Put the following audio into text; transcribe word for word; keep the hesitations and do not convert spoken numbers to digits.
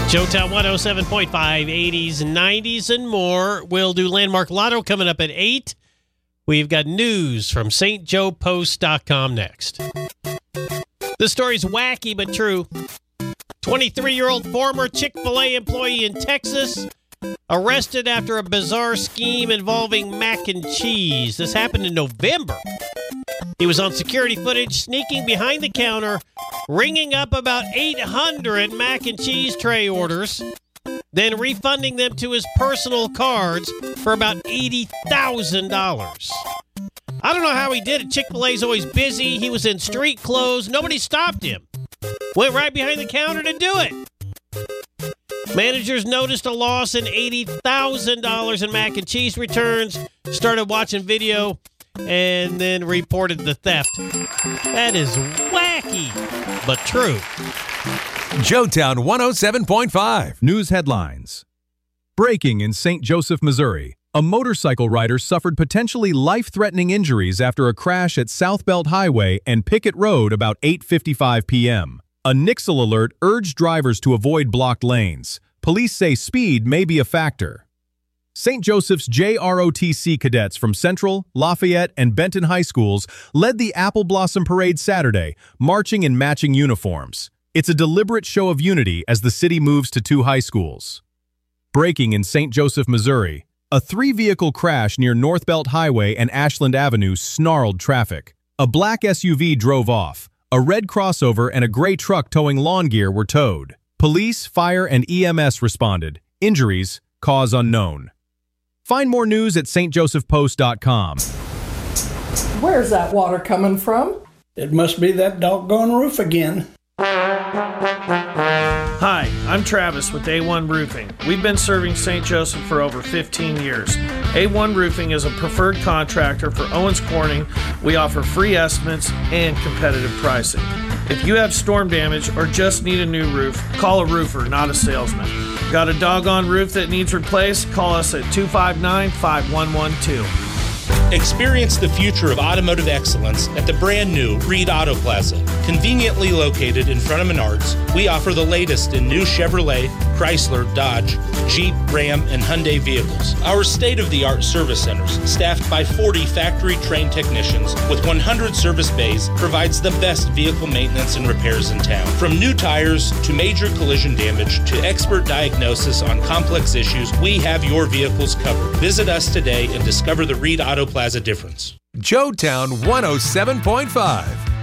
Joetown one oh seven point five, eighties, nineties, and more. We'll do Landmark Lotto coming up at eight. We've got news from St Joe Post dot com next. The story's wacky but true. twenty-three-year-old former Chick-fil-A employee in Texas arrested after a bizarre scheme involving mac and cheese. This happened in November. He was on security footage sneaking behind the counter, ringing up about eight hundred mac and cheese tray orders, then refunding them to his personal cards for about eighty thousand dollars. I don't know how he did it. Chick-fil-A's always busy. He was in street clothes. Nobody stopped him. Went right behind the counter to do it. Managers noticed a loss in eighty thousand dollars in mac and cheese returns, started watching video, and then reported the theft. That is wacky, but true. Joetown one oh seven point five. News headlines. Breaking in Saint Joseph, Missouri. A motorcycle rider suffered potentially life-threatening injuries after a crash at South Belt Highway and Pickett Road about eight fifty-five p.m. A Nixle alert urged drivers to avoid blocked lanes. Police say speed may be a factor. Saint Joseph's J R O T C cadets from Central, Lafayette, and Benton High Schools led the Apple Blossom Parade Saturday, marching in matching uniforms. It's a deliberate show of unity as the city moves to two high schools. Breaking in Saint Joseph, Missouri. A three-vehicle crash near North Belt Highway and Ashland Avenue snarled traffic. A black S U V drove off. A red crossover and a gray truck towing lawn gear were towed. Police, fire, and E M S responded. Injuries, cause unknown. Find more news at St Joseph Post dot com. Where's that water coming from? It must be that doggone roof again. Hi, I'm Travis with A one Roofing. We've been serving Saint Joseph for over fifteen years. A one Roofing is a preferred contractor for Owens Corning. We offer free estimates and competitive pricing. If you have storm damage or just need a new roof, call a roofer, not a salesman. Got a doggone roof that needs replaced? Call us at two five nine, five one one two. Experience the future of automotive excellence at the brand new Reed Auto Plaza. Conveniently located in front of Menards, we offer the latest in new Chevrolet, Chrysler, Dodge, Jeep, Ram, and Hyundai vehicles. Our state-of-the-art service centers, staffed by forty factory-trained technicians with one hundred service bays, provides the best vehicle maintenance and repairs in town. From new tires to major collision damage to expert diagnosis on complex issues, we have your vehicles covered. Visit us today and discover the Reed Auto Plaza difference. Joetown one oh seven point five.